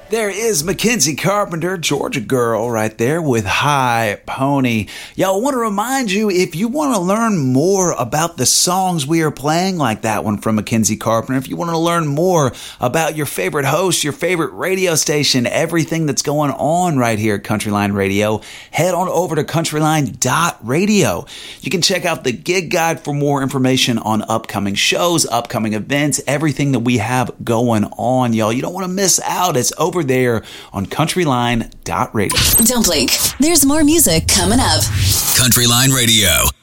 There is Mackenzie Carpenter, Georgia Girl, right there with High Pony. Y'all, I want to remind you, if you want to learn more about the songs we are playing, like that one from Mackenzie Carpenter, if you want to learn more about your favorite host, your favorite radio station, everything that's going on right here at Countryline Radio, head on over to countryline.radio. You can check out the gig guide for more information on upcoming shows, upcoming events, everything that we have going on, y'all. You don't want to miss out. It's over there on countryline.radio. Don't blink. There's more music coming up. Countryline Radio.